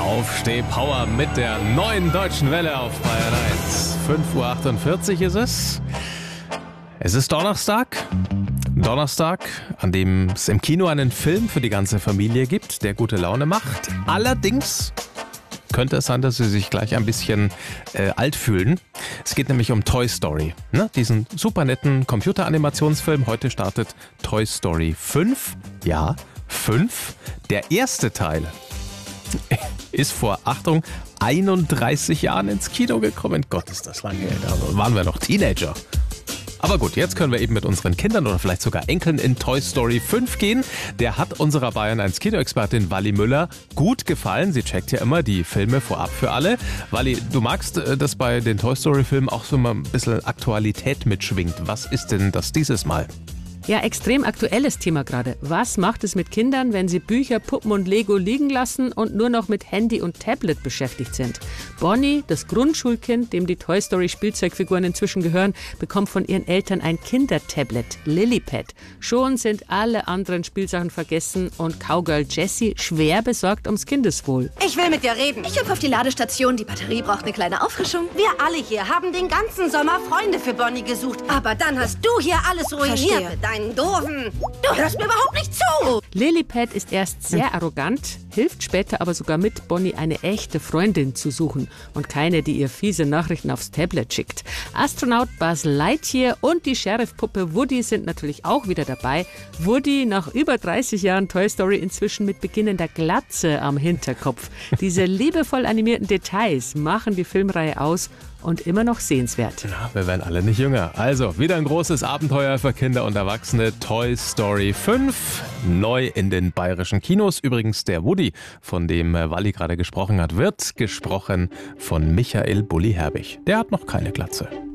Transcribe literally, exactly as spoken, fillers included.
Aufsteh-Power mit der neuen Deutschen Welle auf Bayern eins. fünf Uhr achtundvierzig ist es. Es ist Donnerstag. Donnerstag, an dem es im Kino einen Film für die ganze Familie gibt, der gute Laune macht. Allerdings könnte es sein, dass Sie sich gleich ein bisschen äh, alt fühlen. Es geht nämlich um Toy Story, ne? Diesen super netten Computeranimationsfilm. Heute startet Toy Story fünf. Ja, fünf. Der erste Teil ist vor, Achtung, einunddreißig Jahren ins Kino gekommen. Gott, ist das lange her. Da waren wir noch Teenager. Aber gut, jetzt können wir eben mit unseren Kindern oder vielleicht sogar Enkeln in Toy Story fünf gehen. Der hat unserer Bayern eins Kinoexpertin Wally Müller gut gefallen. Sie checkt ja immer die Filme vorab für alle. Wally, du magst, dass bei den Toy Story Filmen auch so mal ein bisschen Aktualität mitschwingt. Was ist denn das dieses Mal? Ja, extrem aktuelles Thema gerade. Was macht es mit Kindern, wenn sie Bücher, Puppen und Lego liegen lassen und nur noch mit Handy und Tablet beschäftigt sind? Bonnie, das Grundschulkind, dem die Toy Story Spielzeugfiguren inzwischen gehören, bekommt von ihren Eltern ein Kindertablet, Lillipad. Schon sind alle anderen Spielsachen vergessen und Cowgirl Jessie schwer besorgt ums Kindeswohl. Ich will mit dir reden. Ich hüpfe auf die Ladestation, die Batterie braucht eine kleine Auffrischung. Wir alle hier haben den ganzen Sommer Freunde für Bonnie gesucht. Aber dann hast du hier alles ruiniert Verstehe. mit deinen Doofen. Du hörst mir überhaupt nicht zu. Lillipad ist erst sehr arrogant, hilft später aber sogar mit, Bonnie eine echte Freundin zu suchen und keine, die ihr fiese Nachrichten aufs Tablet schickt. Astronaut Buzz Lightyear und die Sheriff-Puppe Woody sind natürlich auch wieder dabei. Woody nach über dreißig Jahren Toy Story inzwischen mit beginnender Glatze am Hinterkopf. Diese liebevoll animierten Details machen die Filmreihe aus und immer noch sehenswert. Ja, wir werden alle nicht jünger. Also, wieder ein großes Abenteuer für Kinder und Erwachsene. Toy Story fünf, neu in den bayerischen Kinos. Übrigens, der Woody, von dem Wally gerade gesprochen hat, wird gesprochen von Michael Bulli Herbig. Der hat noch keine Glatze.